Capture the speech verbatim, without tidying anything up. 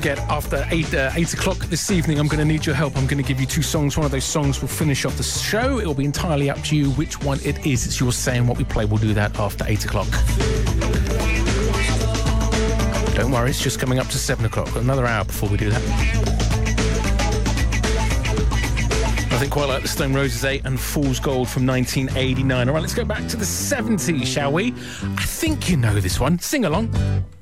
forget, after eight, uh, eight o'clock this evening, I'm going to need your help. I'm going to give you two songs. One of those songs will finish off the show. It'll be entirely up to you which one it is. It's your say and what we play. We'll do that after eight o'clock. Don't worry, it's just coming up to seven o'clock. Got another hour before we do that. I think quite like the Stone Roses eight and Fool's Gold from nineteen eighty-nine. All right, let's go back to the seventies, shall we? I think you know this one. Sing along.